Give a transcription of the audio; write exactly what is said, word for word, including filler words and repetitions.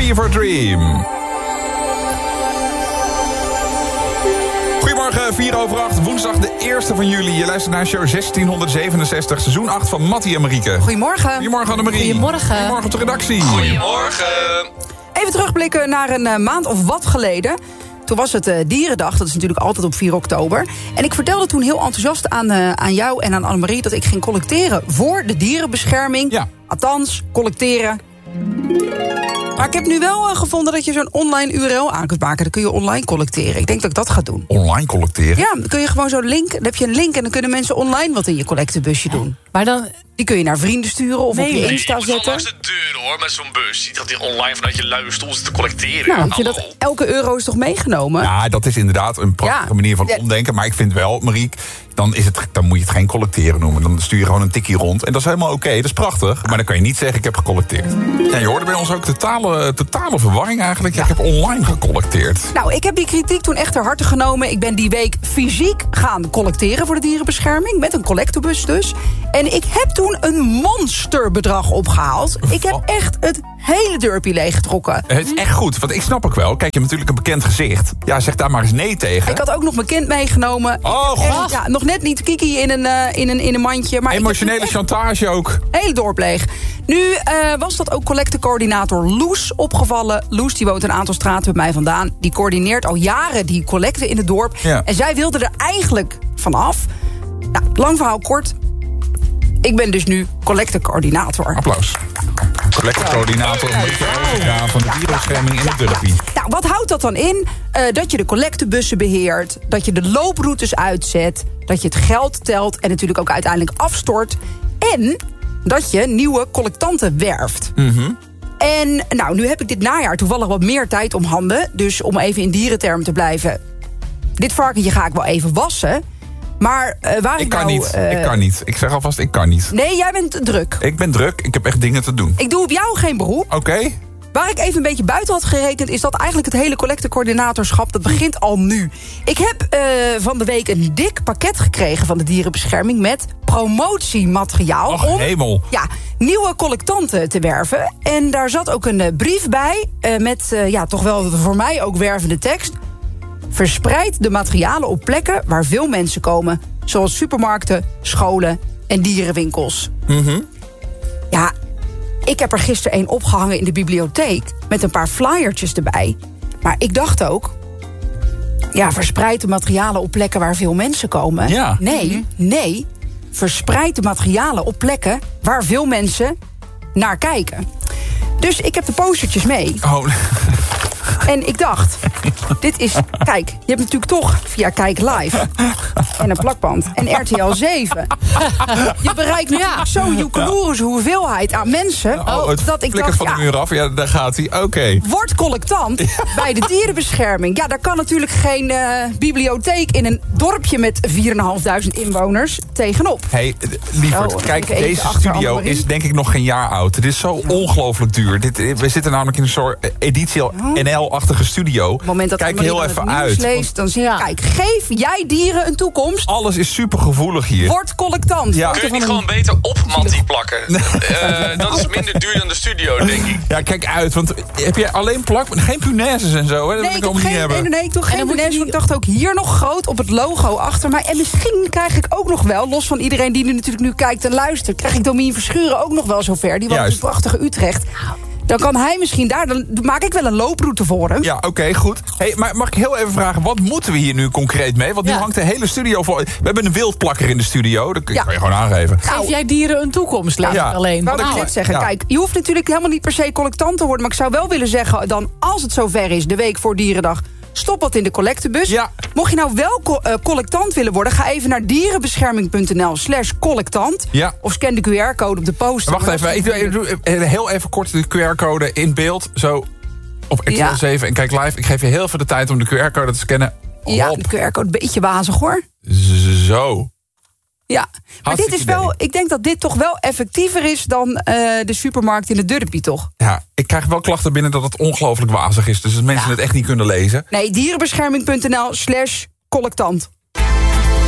Fever Dream. Goedemorgen, vier over acht, woensdag de eerste van juli. Je luistert naar show zestienhonderdzevenenzestig, seizoen acht van Mattie en Marieke. Goedemorgen. Goedemorgen Annemarie. Goedemorgen. Goedemorgen op de redactie. Goedemorgen. Even terugblikken naar een uh, maand of wat geleden. Toen was het uh, Dierendag, dat is natuurlijk altijd op vier oktober. En ik vertelde toen heel enthousiast aan, uh, aan jou en aan Annemarie... dat ik ging collecteren voor de dierenbescherming. Ja. Althans, collecteren. Maar ik heb nu wel uh, gevonden dat je zo'n online U R L aan kunt maken. Dan kun je online collecteren. Ik denk dat ik dat ga doen. Online collecteren? Ja, dan kun je gewoon zo'n link... dan heb je een link en dan kunnen mensen online wat in je collectebusje doen. Maar dan... Die kun je naar vrienden sturen of Nee, op je nee, Insta Je moet wel zetten. langs de deur hoor, met zo'n bus. Niet dat hij online vanuit je luie stoel zit te collecteren. Nou, ik vind Hallo. dat elke euro is toch meegenomen? Ja, dat is inderdaad een prachtige Ja. manier van Ja. omdenken. Maar ik vind wel, Marieke, dan, is het, dan moet je het geen collecteren noemen. Dan stuur je gewoon een tikkie rond. En dat is helemaal oké, okay, dat is prachtig. Maar dan kan je niet zeggen, ik heb gecollecteerd. Ja, je hoorde bij ons ook totale, totale verwarring eigenlijk. Ja, ik heb online gecollecteerd. Nou, ik heb die kritiek toen echt ter harte genomen. Ik ben die week fysiek gaan collecteren voor de dierenbescherming. Met een collectebus dus. En ik heb toen een monsterbedrag opgehaald. Ik heb echt het hele dorpje leeggetrokken. Het is echt goed, want ik snap ook wel. Kijk, je hebt natuurlijk een bekend gezicht. Ja, zeg daar maar eens nee tegen. Ik had ook nog mijn kind meegenomen. Oh, Ik heb god. echt, ja, nog net niet Kiki in een, uh, in een, in een mandje. Maar Emotionele ik heb chantage ook. hele dorp leeg. Nu uh, was dat ook collectecoördinator Loes opgevallen. Loes die woont een aantal straten bij mij vandaan. Die coördineert al jaren die collecten in het dorp. Ja. En zij wilde er eigenlijk vanaf. Nou, lang verhaal kort. Ik ben dus nu collectecoördinator. Applaus. Collectecoördinator ja, van de dierenbescherming in het Durpie. Nou, wat houdt dat dan in? Uh, dat je de collectebussen beheert, dat je de looproutes uitzet, dat je het geld telt en natuurlijk ook uiteindelijk afstort. En dat je nieuwe collectanten werft. Mm-hmm. En nou, nu heb ik dit najaar toevallig wat meer tijd om handen. Dus om even in dierentermen te blijven. Dit varkentje ga ik wel even wassen. Maar uh, waar ik, Ik kan nou, niet, uh, ik kan niet. Ik zeg alvast, ik kan niet. Nee, jij bent druk. Ik ben druk, ik heb echt dingen te doen. Ik doe op jou geen beroep. Oké? Okay. Waar ik even een beetje buiten had gerekend... is dat eigenlijk het hele collectecoördinatorschap... dat begint al nu. Ik heb uh, van de week een dik pakket gekregen van de dierenbescherming... met promotiemateriaal Och, om hemel. Ja, nieuwe collectanten te werven. En daar zat ook een uh, brief bij... Uh, met uh, ja, toch wel voor mij ook wervende tekst. Verspreid de materialen op plekken waar veel mensen komen... zoals supermarkten, scholen en dierenwinkels. Mm-hmm. Ja, ik heb er gisteren een opgehangen in de bibliotheek... met een paar flyertjes erbij. Maar ik dacht ook... ja, verspreid de materialen op plekken waar veel mensen komen. Ja. Nee, nee. Verspreid de materialen op plekken waar veel mensen naar kijken. Dus ik heb de postertjes mee. Oh. En ik dacht, dit is... Kijk, je hebt natuurlijk toch via Kijk Live... en een plakband en R T L zeven... je bereikt natuurlijk ja. zo'n joekeloerische hoeveelheid aan mensen... Oh, het dat ik flikkert dacht, van ja, de muur af. Ja, daar gaat hij. Oké. Okay. Word collectant ja. bij de dierenbescherming. Ja, daar kan natuurlijk geen uh, bibliotheek... in een dorpje met vier en een half duizend inwoners tegenop. Hé, hey, lieverd, oh, kijk, deze deze studio is denk ik nog geen jaar oud. Het is zo ongelooflijk duur. Dit, we zitten namelijk in een soort editie oh. N L-achtige studio. Op het moment dat kijk heel even uit. Leest, dan zie je, ja. Kijk, geef jij dieren een toekomst. Alles is super gevoelig hier. Word collectant. Ja. Kun je niet een... gewoon beter op Mattie plakken? uh, dat is minder duur dan de studio, denk ik. Ja, kijk uit, want heb jij alleen plak, geen punaises en zo? Hè? Dat nee, wil ik ik ook geen, niet hebben. Nee, nee, ik doe geen punaises. Die... Ik dacht ook hier nog groot op het logo achter mij. En misschien krijg ik ook nog wel, los van iedereen die nu natuurlijk nu kijkt en luistert... krijg ik Domien Verschuren ook nog wel zover. Die woont in prachtige Utrecht. Dan kan hij misschien daar, dan maak ik wel een looproute voor hem. Ja, oké, okay, goed. Hey, maar mag ik heel even vragen, wat moeten we hier nu concreet mee? Want nu ja. hangt de hele studio vol. We hebben een wildplakker in de studio, dat kan je ja. gewoon aangeven. Geef nou, jij dieren een toekomst, laat ja. ik alleen. Wou ik net zeggen, ja. kijk, je hoeft natuurlijk helemaal niet per se collectant te worden... maar ik zou wel willen zeggen, dan als het zover is, de week voor Dierendag... stop wat in de collectebus. Ja. Mocht je nou wel co- uh, collectant willen worden... ga even naar dierenbescherming.nl slash collectant. Ja. Of scan de Q R-code op de poster. Wacht even, ik doe, ik doe heel even kort de Q R-code in beeld. Zo op R T L zeven ja. en kijk live. Ik geef je heel veel de tijd om de Q R-code te scannen. Hop. Ja, de Q R-code, een beetje wazig hoor. Zo. Ja, maar dit is wel, ik denk dat dit toch wel effectiever is... dan uh, de supermarkt in de Durpie, toch? Ja, ik krijg wel klachten binnen dat het ongelooflijk wazig is. Dus dat mensen ja. het echt niet kunnen lezen. Nee, dierenbescherming.nl slash collectant.